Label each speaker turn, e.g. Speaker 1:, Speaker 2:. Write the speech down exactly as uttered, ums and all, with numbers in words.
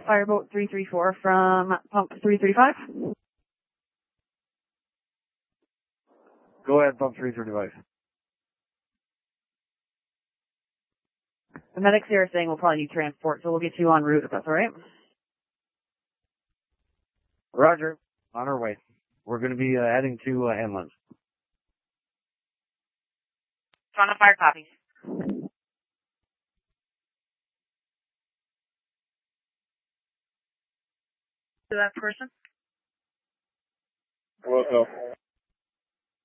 Speaker 1: Fireboat three three four from pump three three five.
Speaker 2: Go ahead, pump three three five.
Speaker 1: The medics here are saying we'll probably need transport, so we'll get you en route if that's alright.
Speaker 2: Roger. On our way. We're going to be uh, heading to uh, Hanlands.
Speaker 1: Toronto Fire copies. To that person?
Speaker 3: Welcome.